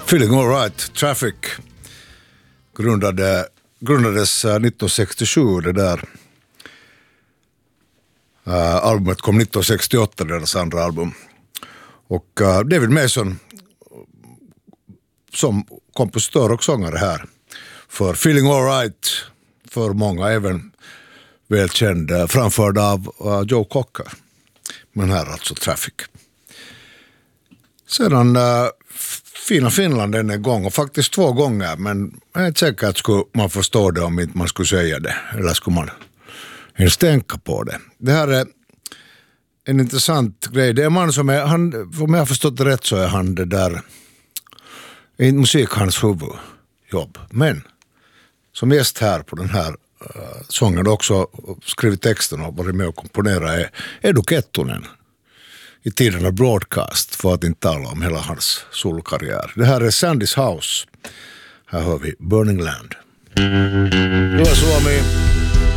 Feeling All Right, Traffic grundades 1967, det där albumet kom 1968, deras andra album. Och David Mason som kompositör och sångare här för Feeling All Right, för många även välkänd, framförd av Joe Cocker. Men här alltså Traffic. Sedan Fina Finland en gång, och faktiskt 2 gånger, men jag är inte säker att skulle man förstå det om inte man skulle säga det, eller skulle man ens tänka på det. Det här är en intressant grej. Det är en man som är, om jag har förstått det rätt så är han det där, inte musik hans huvudjobb, men som gäst här på den här sången också skrivit texten och varit med och komponera är Edu Kettunen i tiden av broadcast, för att inte tala om hela hans solkarriär. Det här är Sandy's House. Här hör vi Burning Land. Då är Suomi.